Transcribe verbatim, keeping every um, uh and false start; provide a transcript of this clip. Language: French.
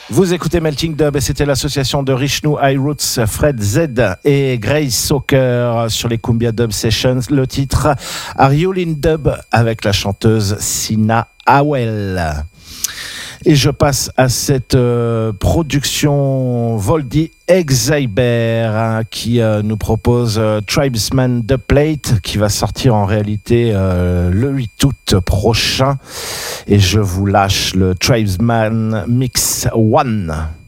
Vous écoutez Melting Dub et c'était l'association de Richnou, High Roots, Fred Z et Grace Socker sur les Cumbia Dub Sessions. Le titre Are You in Dub avec la chanteuse Sina Howell. Et je passe à cette euh, production Voldy Exhiber hein, qui euh, nous propose euh, Tribesman The Plate qui va sortir en réalité euh, le huit août prochain. Et je vous lâche le Tribesman Mix One.